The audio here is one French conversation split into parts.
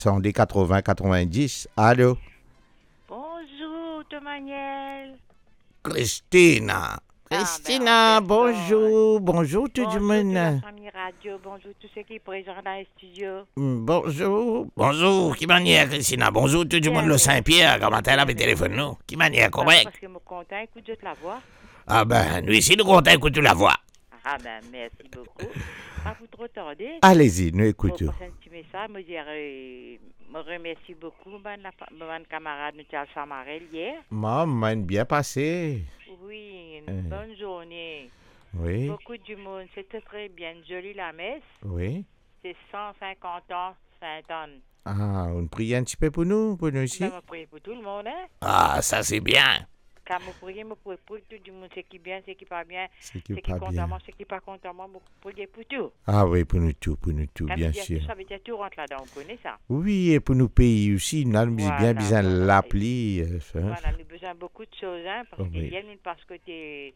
100 80 90. Allô? Bonjour, Tomaniel. Christina. Christina, bonjour. Bonjour tout le Bonjour toute la monde. famille radio. Bonjour tous ceux qui sont présents dans les studios. Bonjour. Bonjour. Qui manière, Christina? Bonjour tout le monde, le Saint-Pierre. Comment elle a le téléphone, nous? Qui manière, correct? Parce que je suis content, écoute, je te la voix. Ah ben, nous ici, nous comptons écouter la voix. Ah ben, merci beaucoup. Pas vous trop tarder. Allez-y, nous Pour écoutons. passer un petit message, me remercie beaucoup, mon camarade Charles Samarel hier. Maman, bien passé. Oui, une bonne journée. Oui, Beaucoup du monde, c'était très bien. Jolie la messe. oui. C'est 150 ans, Saint-Anne. Ah, on prie un petit peu pour nous ici. Ça m'a prié pour tout le monde, hein? Ah, ça c'est bien. Quand me prier pour tout le monde, c'est qui bien, c'est qui pas bien, C'est qui c'est qui pas content bien. moi, c'est qui pas content moi, me prier pour tout. Ah oui, pour nous tout, Quand bien me dire sûr. tout, ça veut dire tout rentre là-dedans, on connaît ça. Oui, et pour nous pays aussi, nous avons bien Voilà, besoin de voilà. l'appli. Voilà, nous avons besoin de beaucoup de choses, hein, parce Oui. qu'il y a une parce que t'es...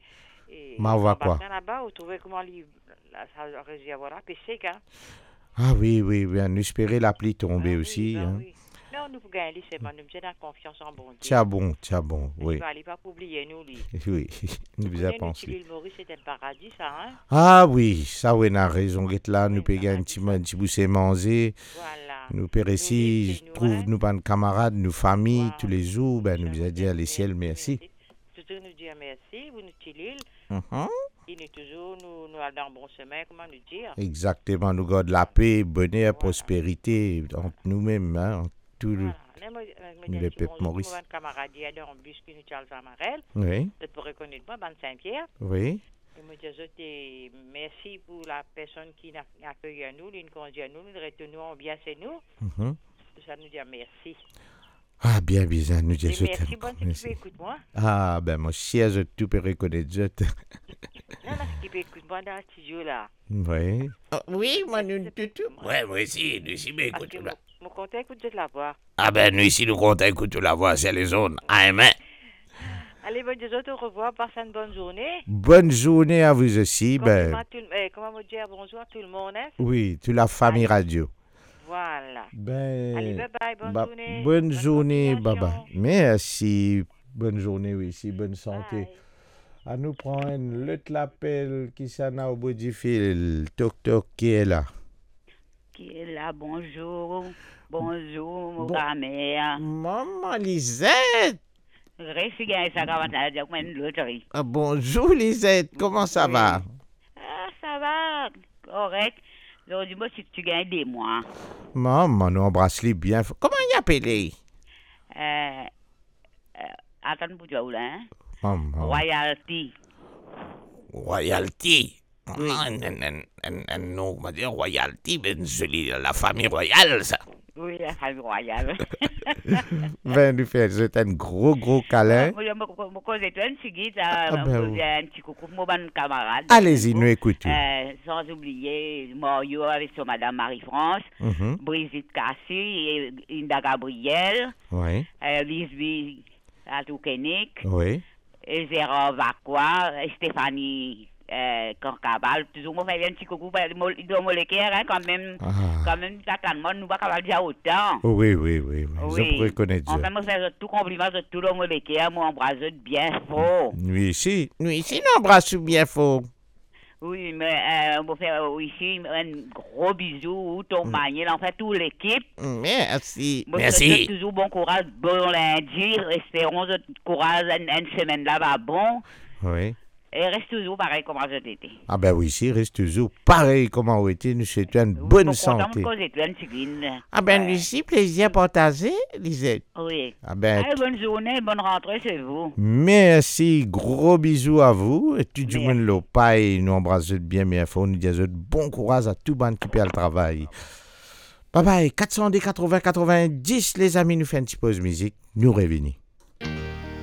Ma voix quoi? Là-bas, vous trouvez comment la salle réservoir là, puis c'est quand? Ah oui, on espérait l'appli tomber Ben aussi. oui, ben Hein. oui. Non, nous pouvons gagner, c'est bon, nous avons confiance en bon Dieu. Tiens bon, oui. Il va aller pas pour oublier nous, lui. Oui, nous Vous vous a connaissez pensé. l'île Maurice, c'était le paradis, ça, hein? Ah oui, ça oui, on a raison. Là, nous Oui, payons un petit bout de manger. Voilà. Nous père ici, laissez-nous, trouve hein. nous pas de camarades, nous familles, Voilà. tous les jours, ben nous a dit à les ciels merci. Surtout nous dire merci, vous nous tirez, Mhm. il est toujours nous allons dans le bon chemin, comment nous dire? Exactement, nous gardons la paix, bonheur, Voilà. prospérité entre nous-mêmes, hein, entre tout le... Voilà. le peuple Maurice. Moi, un camarade, il y a un bus qui nous Charles Amarel, Oui, vous pourrez reconnaître moi, Ban Saint-Pierre. oui. Et moi, je dis merci pour la personne qui nous accueille à nous, nous conduit à nous, nous retournons bien chez nous. Mhm. Ça nous dit merci. Ah, bien bizarre, nous Et disons merci, bonne ce qui peut écouter moi. Ah, ben moi, si je tout peux reconnaître, je te... Non, non, ce qui peut écouter moi dans le studio là. Oui. Oui, moi, nous, tout. Ouais, moi aussi, nous ici, mais Parce écoute que là. mon content écoute de la voix. Ah ben, nous ici, nous comptons écouter la voix, c'est les zones. Amen. Allez, bonne journée, au revoir, passez une bonne journée. Bonne journée à vous aussi, ben... Comment me dire bonjour à tout le monde, hein? Oui, toute la famille radio. Voilà. Ben... Allez, bye bye, bonne journée. Bonne journée, bye continuation. bye. Merci. Bonne journée, oui, si, bonne santé. Bye. À nous prendre l'autre l'appel qui s'en a au bout du fil. Toc toc qui est là. Qui est là, bonjour. Bonjour, mon Bon. grand-mère. Maman Lisette. Réussi gagner ça comme ça, dire que une loterie. Ah, bonjour Lisette, comment ça Oui. va? Ah, ça va, correct. Donc, dis-moi si tu gagnes des mois. Maman, nous embrasse-les bien. Comment il appelé? Attends pour toi, là, hein? Maman. Royalty. Royalty. Oui. Non, on va dire royalty, mais c'est la famille royale, ça. Oui, la famille royale. Ben, nous faisons un gros câlin. Moi, je me cause de toi, un petit Ah, ben oui. un petit coucou pour mon camarade. Allez-y, nous écoutons. Sans oublier Mario avec son madame Marie-France, Mhm. Brigitte Cassi, Inda Gabriel, Oui, Lisby Atoukenik, oui. Zéro Vacqua, Stéphanie Corcabal, toujours moi faire un petit coucou, il doit me l'écrire, hein, quand même, Ah. ça calme, nous pas capable de dire autant. Oui. Je pourrais connaître Enfin, ça. moi faire tout compliment de tout le monde l'écrire, moi embrasse bien fort. Nous ici, nous embrassons bien fort. Oui, mais on va faire ici un gros bisou, ton manier, en fait, toute l'équipe. Merci. Moi, je te souhaite toujours bon courage, bon lundi. Espérons que courage une semaine là va bon. Oui. Et reste toujours pareil comme je t'étais. Ah ben oui, ici, reste toujours pareil comment on était. Nous souhaitons une bonne santé. Ah ben ici, plaisir partagé, Lisette. Oui. Ah ben, Allez, bonne journée, bonne rentrée chez vous. merci, gros bisous à vous. Et tout le Merci. monde le paille, nous embrassons bien, mais faut nous dire bon courage à tout le monde qui fait le travail. Bye bye, 400 80 90, les amis, nous fait une petite pause musique, nous revenons.